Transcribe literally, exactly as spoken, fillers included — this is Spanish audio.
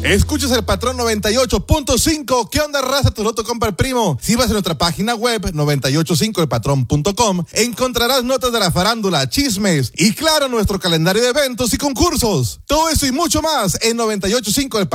Escuchas el Patrón noventa y ocho punto cinco. ¿Qué onda, raza? Tu loto compra el primo. Si vas a nuestra página web noventa y ocho cinco el patrón punto com, encontrarás notas de la farándula, chismes y, claro, nuestro calendario de eventos y concursos. Todo eso y mucho más en noventa y ocho cinco el